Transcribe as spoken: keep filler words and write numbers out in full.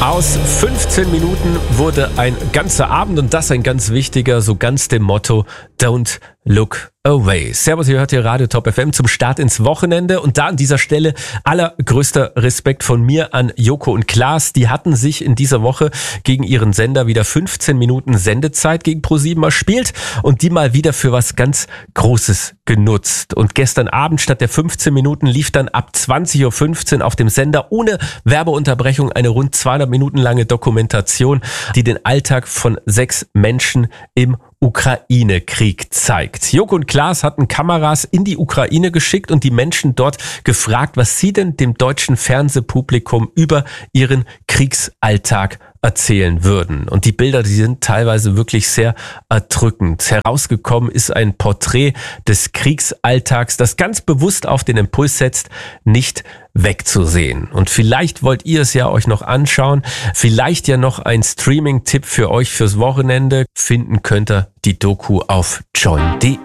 Aus fünfzehn Minuten wurde ein ganzer Abend und das ein ganz wichtiger, so ganz dem Motto Don't Look Away. Servus, ihr hört hier Radio Top F M zum Start ins Wochenende und da an dieser Stelle allergrößter Respekt von mir an Joko und Klaas. Die hatten sich in dieser Woche gegen ihren Sender wieder fünfzehn Minuten Sendezeit gegen ProSieben erspielt und die mal wieder für was ganz Großes genutzt. Und gestern Abend statt der fünfzehn Minuten lief dann ab zwanzig Uhr fünfzehn auf dem Sender ohne Werbeunterbrechung eine rund zweihundert Minuten lange Dokumentation, die den Alltag von sechs Menschen im Ukraine-Krieg zeigt. Joko und Klaas hatten Kameras in die Ukraine geschickt und die Menschen dort gefragt, was sie denn dem deutschen Fernsehpublikum über ihren Kriegsalltag erzählen würden. Und die Bilder, die sind teilweise wirklich sehr erdrückend. Herausgekommen ist ein Porträt des Kriegsalltags, das ganz bewusst auf den Impuls setzt, nicht wegzusehen. Und vielleicht wollt ihr es ja euch noch anschauen. Vielleicht ja noch ein Streaming-Tipp für euch fürs Wochenende. Finden könnt ihr die Doku auf join punkt de.